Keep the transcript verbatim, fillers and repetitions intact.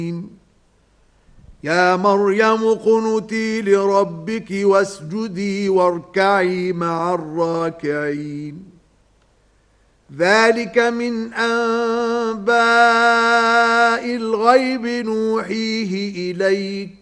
يا مريم اقنتي لربك واسجدي واركعي مع الراكعين ذلك من أنباء الغيب نوحيه إليك